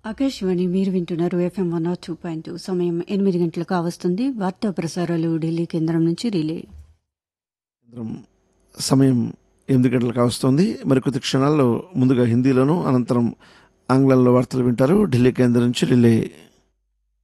ఆకాశవాణి మీరు వింటున్నారు ఎఫ్ఎం 102.2. సమయం 8 గంటలకు వస్తుంది. వార్తా ప్రసారాలు ఢిల్లీ కేంద్రం నుంచి రిలే. సమయం 8 గంటలకు వస్తుంది. మరికొద్ది క్షణాల్లో ముందుగా హిందీలోను, అనంతరం ఆంగ్లంలో వార్తలు వింటారు. ఢిల్లీ కేంద్రం నుంచి రిలే.